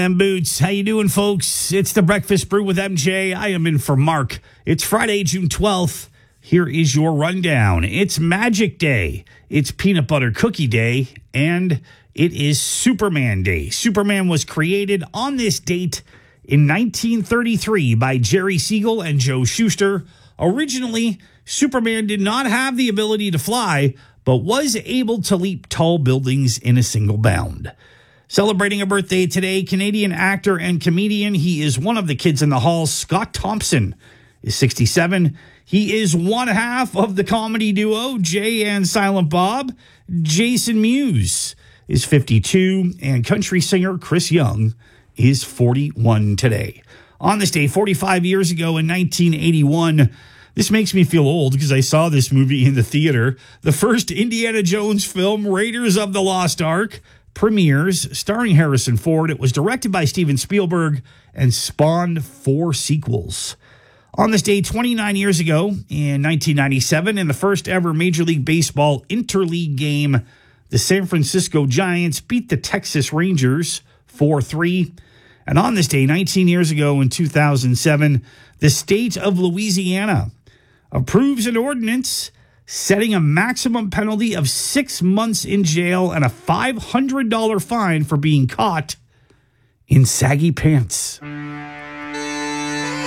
And Boots, how you doing, folks? It's the Breakfast Brew with MJ. I am in for Mark. It's Friday, June 12th. Here is your rundown. It's Magic Day. It's Peanut Butter Cookie Day. And it is Superman Day. Superman was created on this date in 1933 by Jerry Siegel and Joe Shuster. Originally, Superman did not have the ability to fly, but was able to leap tall buildings in a single bound. Celebrating a birthday today, Canadian actor and comedian. He is one of the kids in the hall. Scott Thompson is 67. He is one half of the comedy duo Jay and Silent Bob. Jason Mewes is 52. And country singer Chris Young is 41 today. On this day, 45 years ago in 1981, this makes me feel old because I saw this movie in the theater. The first Indiana Jones film, Raiders of the Lost Ark, premieres, starring Harrison Ford. It was directed by Steven Spielberg and spawned 4 sequels. On this day, 29 years ago, in 1997, in the first ever Major League Baseball interleague game, the San Francisco Giants beat the Texas Rangers 4-3. And on this day, 19 years ago, in 2007, the state of Louisiana approves an ordinance setting a maximum penalty of 6 months in jail and a $500 fine for being caught in saggy pants.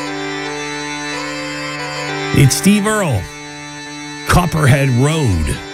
It's Steve Earle, Copperhead Road.